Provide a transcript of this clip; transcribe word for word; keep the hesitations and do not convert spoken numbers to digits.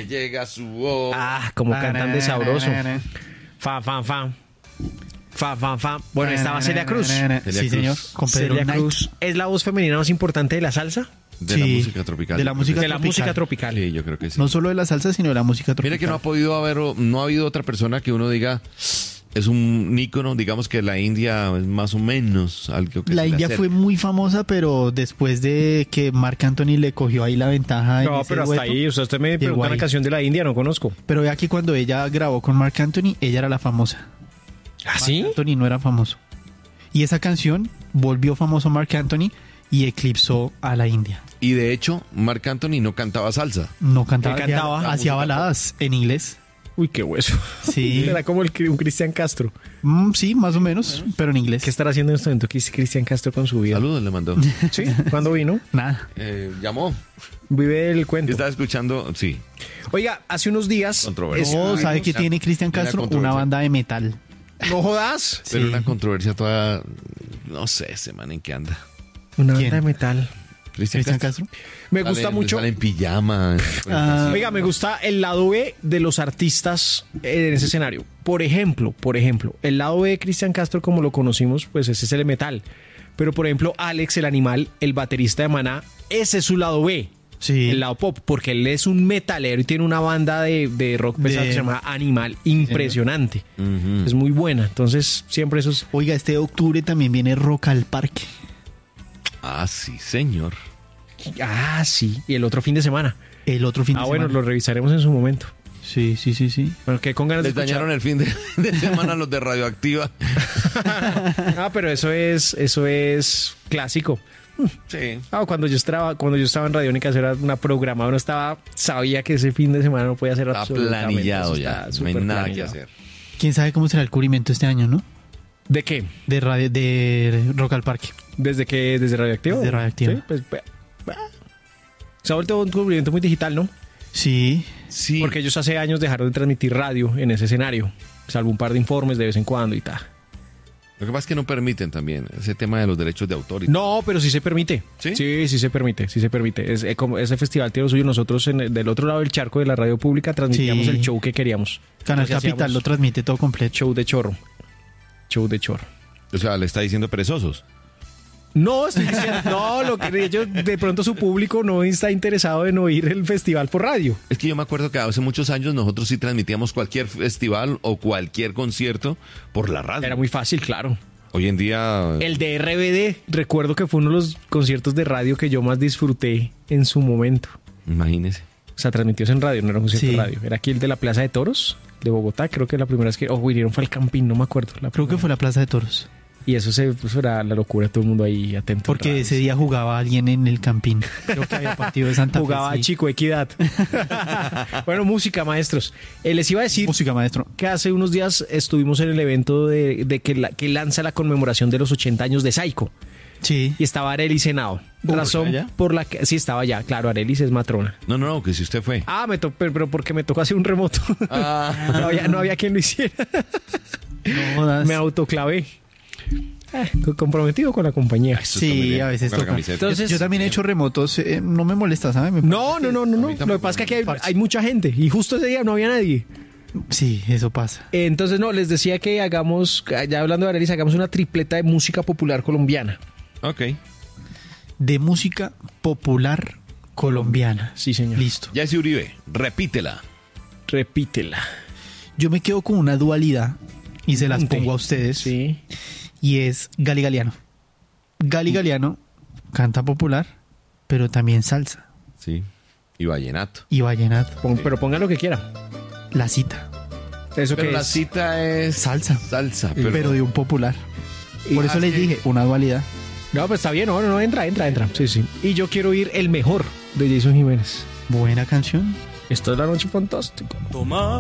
llega su voz. Ah, como cantan de sabroso. Fa, fa, fa. Fa, fa, fa. Bueno, estaba Celia Cruz. Celia Sí, Cruz. señor. Con Pedro Celia Knight. Cruz es la voz femenina más importante de la salsa. De Sí, la música tropical. de la música De la tropical. música tropical. Sí, yo creo que sí. No solo de la salsa, sino de la música tropical. Mira que no ha podido haber, no ha habido otra persona que uno diga es un ícono, digamos que la India es más o menos algo que La se le India acerca. fue muy famosa, pero después de que Marc Anthony le cogió ahí la ventaja. en No, ese pero hasta dueto, ahí. O sea, usted me llegó pregunta una ahí. canción de la India, no conozco. Pero vea que cuando ella grabó con Marc Anthony, ella era la famosa. ¿Ah, sí? Marc Anthony no era famoso. Y esa canción volvió famoso Marc Anthony y eclipsó a la India. Y de hecho, Marc Anthony no cantaba salsa. No cantaba, ¿Qué cantaba? hacía- hacía baladas en inglés. Uy, qué hueso. Sí. Era como el, un Cristian Castro. Mm, sí, más o menos, pero en inglés. ¿Qué estará haciendo en este momento Cristian Castro con su vida? Saludos le mandó. Sí. ¿Cuándo vino? Nada. Eh, llamó. Vive el cuento. Estaba escuchando, sí. Oiga, hace unos días... Controversia. Oh, Sí, ¿sabe o qué sea, tiene Cristian una Castro? Una controversia. banda de metal. No jodas. Pero Sí. una controversia toda, no sé, ese man en qué anda. Una ¿Quién? banda de metal. Cristian Cristian Castro. Castro. Me Sale- gusta mucho... Sale en pijama. Ah. Oiga, me gusta el lado B de los artistas en ese escenario. Por ejemplo, por ejemplo, el lado B de Cristian Castro, como lo conocimos, pues ese es el metal. Pero, por ejemplo, Alex, el animal, el baterista de Maná, ese es su lado B. Sí. El lado pop, porque él es un metalero y tiene una banda de, de rock pesado De- que se llama Animal, impresionante. Ujú. Es muy buena. Entonces, siempre eso es... Oiga, este octubre también viene Rock al Parque. Ah, sí, señor. Ah, sí. Y el otro fin de semana. El otro fin de Ah, semana. bueno, lo revisaremos en su momento. Sí, sí, sí, sí. Bueno, que con ganas de Les escuchar. dañaron el fin de, de semana los de Radioactiva. Ah, pero eso es, eso es clásico. Sí. Ah, cuando yo estaba, cuando yo estaba en Radiónica, eso era una programada, uno estaba, sabía que ese fin de semana no podía hacer Está absolutamente. planillado Eso ya. está No hay súper nada que planillado. hacer. ¿Quién sabe cómo será el cubrimiento este año, no? ¿De qué? De radio, de Rock al Parque. ¿Desde qué? ¿Desde Radioactivo? Desde Radioactivo. Sí, pues, pues, bah. Se ha vuelto un cubrimiento muy digital, ¿no? Sí. Sí. Porque ellos hace años dejaron de transmitir radio en ese escenario, salvo un par de informes de vez en cuando y tal. Lo que pasa es que no permiten también ese tema de los derechos de autor. Y No, pero sí se permite. ¿Sí? Sí, sí se permite, sí se permite. Es, eh, como ese festival tiene lo suyo. Nosotros en el- del otro lado del charco de la radio pública transmitíamos Sí. el show que queríamos. Canal Entonces Capital lo hacíamos transmite todo completo. show de chorro. Show de chorro. O sea, le está diciendo perezosos. No, estoy diciendo, no, lo que ellos, de pronto su público no está interesado en oír el festival por radio. Es que yo me acuerdo que hace muchos años nosotros sí transmitíamos cualquier festival o cualquier concierto por la radio. Era muy fácil, claro. Hoy en día... El de R B D, recuerdo que fue uno de los conciertos de radio que yo más disfruté en su momento. Imagínese. O sea, transmitidos en radio, no era un concierto Sí. de radio. Era aquí el de la Plaza de Toros de Bogotá, creo que la primera vez que... O vinieron fue al Campín, no me acuerdo. La Creo que primera. fue la Plaza de Toros. Y eso, se, eso era la locura, todo el mundo ahí atento. Porque Radio, ese sí. día jugaba alguien en el Campín. Creo que había partido de Santa Fe. Jugaba sí. Chico Equidad. Bueno, música, maestros. Eh, les iba a decir Música, maestro. que hace unos días estuvimos en el evento de, de que, la, que lanza la conmemoración de los ochenta años de Saico. Sí. Y estaba Arelis Henao. Uf, Razón ¿allá? por la que... Sí, estaba allá. Claro, Arelis es matrona. No, no, no, que si usted fue. Ah, me to- pero, pero porque me tocó hacer un remoto. Ah. no, había, no había quien lo hiciera. No jodas. Me autoclavé. Eh, comprometido con la compañía. Eso está muy Sí, bien. a veces Con la toca. camiseta. Entonces- Yo también he hecho remotos. eh, no me molesta, ¿sabes? Me No, no, no, no, no. mí Lo tampoco que pasa es que aquí hay, parche. hay mucha gente y justo ese día no había nadie. Sí, eso pasa. Entonces, no, les decía que hagamos, ya hablando de Arelis, hagamos una tripleta de música popular colombiana. Ok. De música popular colombiana. Sí, señor. Listo. Ya ese Uribe, repítela. Repítela. Yo me quedo con una dualidad y se las Ponte. pongo a ustedes. Sí. Y es Gali Galiano. Gali Galiano canta popular, pero también salsa Sí. Y vallenato. y vallenato. Pon- Pero ponga lo que quiera. La cita, Eso Pero que la es. cita es... salsa, Salsa. Pero, pero de un popular. Por Y- eso ah, les sí. dije, una dualidad. No, pues está bien, no, no, no, entra, entra, entra. Sí, sí. Y yo quiero oír el mejor de Jason Jiménez. Buena canción. Esto es La Noche Fantástica. Toma